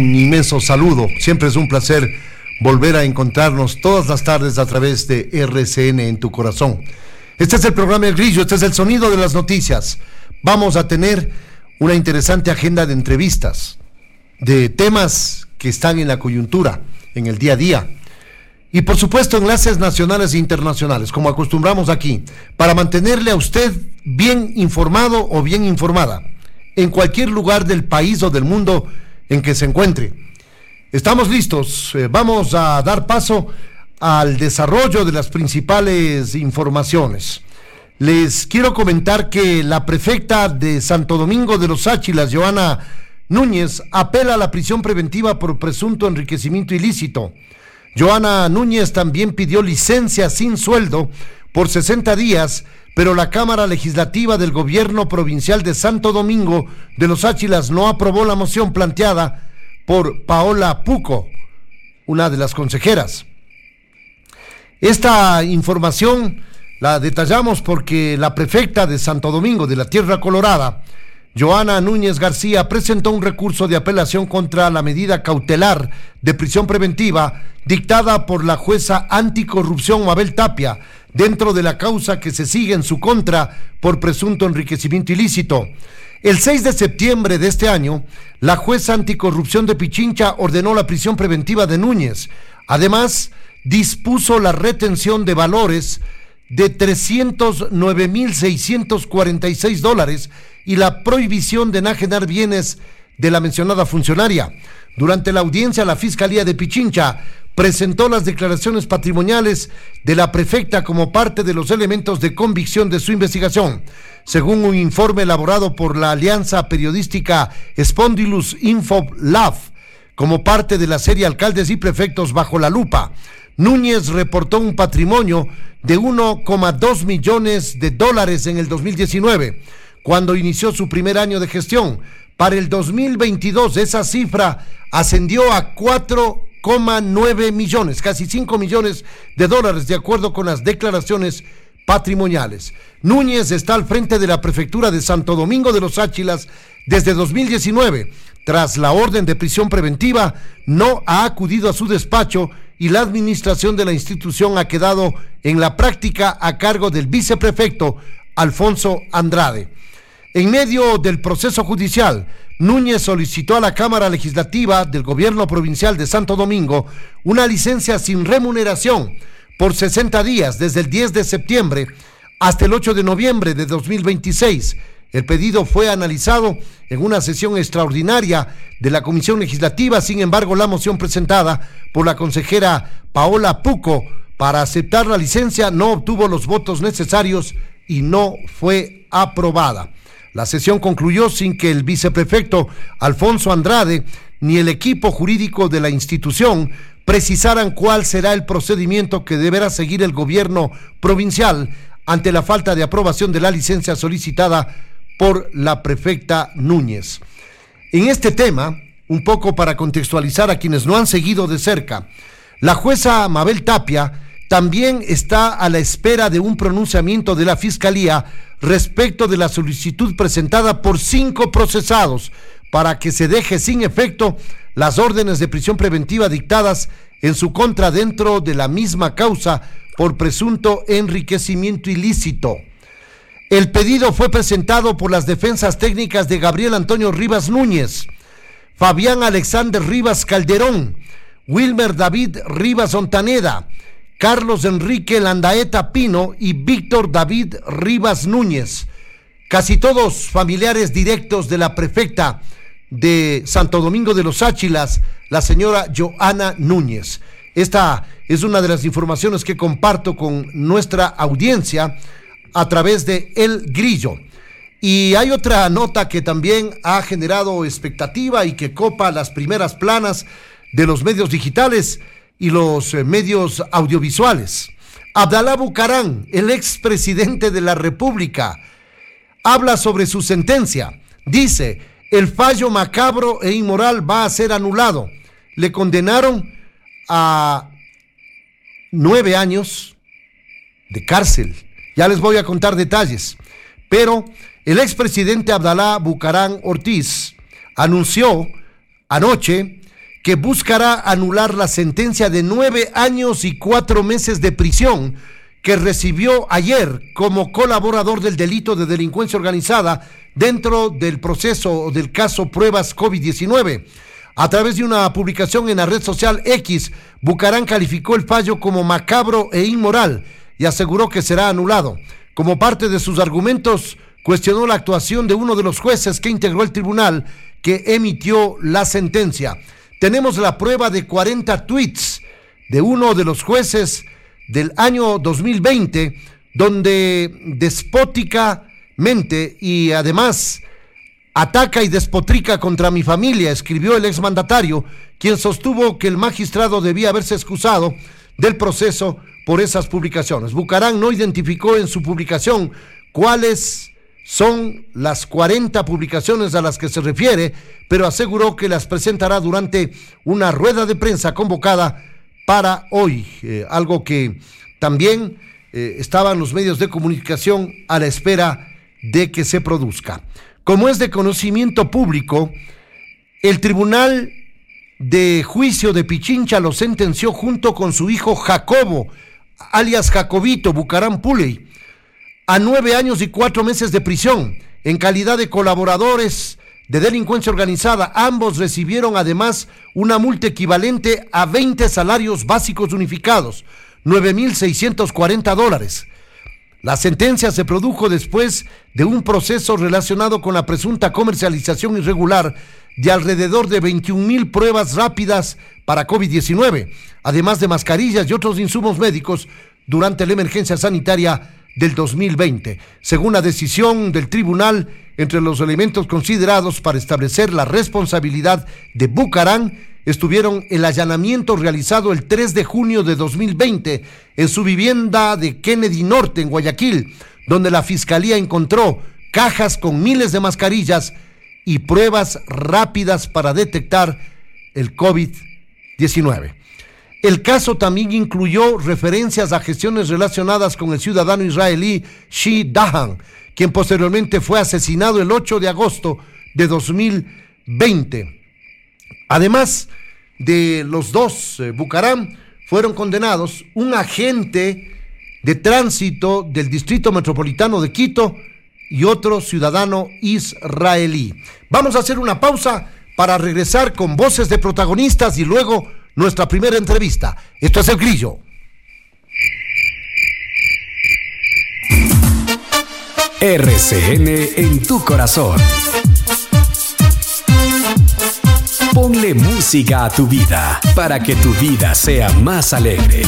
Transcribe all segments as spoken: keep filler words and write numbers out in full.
Un inmenso saludo, siempre es un placer volver a encontrarnos todas las tardes a través de R C N en tu corazón. Este es el programa El Grillo, este es el sonido de las noticias. Vamos a tener una interesante agenda de entrevistas, de temas que están en la coyuntura, en el día a día. Y por supuesto enlaces nacionales e internacionales, como acostumbramos aquí, para mantenerle a usted bien informado o bien informada, en cualquier lugar del país o del mundo en que se encuentre. Estamos listos, eh, vamos a dar paso al desarrollo de las principales informaciones. Les quiero comentar que la prefecta de Santo Domingo de los Áchilas, Joana Núñez, apela a la prisión preventiva por presunto enriquecimiento ilícito. Joana Núñez también pidió licencia sin sueldo por sesenta días, pero la Cámara Legislativa del Gobierno Provincial de Santo Domingo de los Áchilas no aprobó la moción planteada por Paola Puco, una de las consejeras. Esta información la detallamos porque la prefecta de Santo Domingo de la Tierra Colorada, Joana Núñez García, presentó un recurso de apelación contra la medida cautelar de prisión preventiva dictada por la jueza anticorrupción Mabel Tapia, dentro de la causa que se sigue en su contra por presunto enriquecimiento ilícito. El seis de septiembre de este año, la jueza anticorrupción de Pichincha ordenó la prisión preventiva de Núñez. Además, dispuso la retención de valores de trescientos nueve mil seiscientos cuarenta y seis dólares y la prohibición de enajenar bienes de la mencionada funcionaria. Durante la audiencia, la Fiscalía de Pichincha presentó las declaraciones patrimoniales de la prefecta como parte de los elementos de convicción de su investigación. Según un informe elaborado por la Alianza Periodística Spondylus Info Lab, como parte de la serie Alcaldes y Prefectos bajo la lupa, Núñez reportó un patrimonio de uno coma dos millones de dólares en el dos mil diecinueve, cuando inició su primer año de gestión. Para el dos mil veintidós esa cifra ascendió a cuatro coma nueve millones, casi cinco millones de dólares, de acuerdo con las declaraciones patrimoniales. Núñez está al frente de la prefectura de Santo Domingo de los Áchilas desde dos mil diecinueve. Tras la orden de prisión preventiva, no ha acudido a su despacho y la administración de la institución ha quedado en la práctica a cargo del viceprefecto Alfonso Andrade. En medio del proceso judicial, Núñez solicitó a la Cámara Legislativa del Gobierno Provincial de Santo Domingo una licencia sin remuneración por sesenta días desde el diez de septiembre hasta el ocho de noviembre de dos mil veintiséis. El pedido fue analizado en una sesión extraordinaria de la Comisión Legislativa. Sin embargo, la moción presentada por la consejera Paola Puco para aceptar la licencia no obtuvo los votos necesarios y no fue aprobada. La sesión concluyó sin que el viceprefecto Alfonso Andrade ni el equipo jurídico de la institución precisaran cuál será el procedimiento que deberá seguir el gobierno provincial ante la falta de aprobación de la licencia solicitada por la prefecta Núñez. En este tema, un poco para contextualizar a quienes no han seguido de cerca, la jueza Mabel Tapia también está a la espera de un pronunciamiento de la Fiscalía respecto de la solicitud presentada por cinco procesados para que se deje sin efecto las órdenes de prisión preventiva dictadas en su contra dentro de la misma causa por presunto enriquecimiento ilícito. El pedido fue presentado por las defensas técnicas de Gabriel Antonio Rivas Núñez, Fabián Alexander Rivas Calderón, Wilmer David Rivas Ontaneda, Carlos Enrique Landaeta Pino y Víctor David Rivas Núñez, casi todos familiares directos de la prefecta de Santo Domingo de los Áchilas, la señora Joana Núñez. Esta es una de las informaciones que comparto con nuestra audiencia a través de El Grillo. Y hay otra nota que también ha generado expectativa y que copa las primeras planas de los medios digitales y los eh, medios audiovisuales. Abdalá Bucaram, el expresidente de la República, habla sobre su sentencia. Dice: el fallo macabro e inmoral va a ser anulado. Le condenaron a nueve años de cárcel. Ya les voy a contar detalles. Pero el expresidente Abdalá Bucaram Ortiz anunció anoche que buscará anular la sentencia de nueve años y cuatro meses de prisión que recibió ayer como colaborador del delito de delincuencia organizada dentro del proceso del caso Pruebas COVID diecinueve. A través de una publicación en la red social X, Bucaram calificó el fallo como macabro e inmoral y aseguró que será anulado. Como parte de sus argumentos, cuestionó la actuación de uno de los jueces que integró el tribunal que emitió la sentencia. Tenemos la prueba de cuarenta tweets de uno de los jueces del año dos mil veinte, donde despóticamente y además ataca y despotrica contra mi familia, escribió el exmandatario, quien sostuvo que el magistrado debía haberse excusado del proceso por esas publicaciones. Bucaram no identificó en su publicación cuáles son las cuarenta publicaciones a las que se refiere, pero aseguró que las presentará durante una rueda de prensa convocada para hoy, eh, algo que también eh, estaban los medios de comunicación a la espera de que se produzca. Como es de conocimiento público, el Tribunal de Juicio de Pichincha lo sentenció junto con su hijo Jacobo, alias Jacobito Bucaram Puley, a nueve años y cuatro meses de prisión en calidad de colaboradores de delincuencia organizada. Ambos recibieron además una multa equivalente a veinte salarios básicos unificados, nueve mil seiscientos cuarenta dólares. La sentencia se produjo después de un proceso relacionado con la presunta comercialización irregular de alrededor de veintiún mil pruebas rápidas para COVID diecinueve, además de mascarillas y otros insumos médicos durante la emergencia sanitaria del dos mil veinte. Según la decisión del tribunal, entre los elementos considerados para establecer la responsabilidad de Bucaram estuvieron el allanamiento realizado el tres de junio de dos mil veinte en su vivienda de Kennedy Norte, en Guayaquil, donde la fiscalía encontró cajas con miles de mascarillas y pruebas rápidas para detectar el COVID diecinueve. El caso también incluyó referencias a gestiones relacionadas con el ciudadano israelí Shi Dahan, quien posteriormente fue asesinado el ocho de agosto de dos mil veinte. Además de los dos, eh, Bucaram, fueron condenados un agente de tránsito del Distrito Metropolitano de Quito y otro ciudadano israelí. Vamos a hacer una pausa para regresar con voces de protagonistas y luego nuestra primera entrevista. Esto es El Grillo. R C N en tu corazón. Ponle música a tu vida para que tu vida sea más alegre.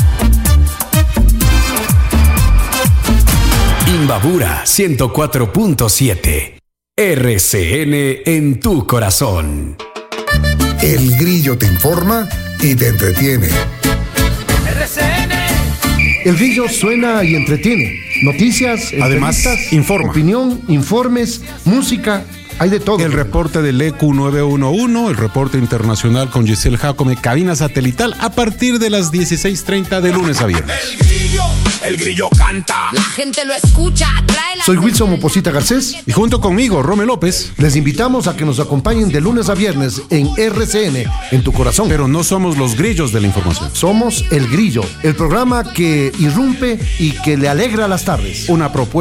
Imbabura ciento cuatro punto siete. R C N en tu corazón. El Grillo te informa y te entretiene. R C N. El Grillo suena y entretiene. Noticias, además informa. Opinión, informes, música. Hay de todo. El reporte del E Q nueve uno uno, el reporte internacional con Giselle Jacome, cabina satelital a partir de las dieciséis treinta de lunes a viernes. El Grillo, el Grillo canta. La gente lo escucha, trae la... Soy Wilson Moposita Garcés. Y junto conmigo, Rome López. Les invitamos a que nos acompañen de lunes a viernes en R C N, en tu corazón. Pero no somos los grillos de la información. Somos El Grillo, el programa que irrumpe y que le alegra las tardes. Una propuesta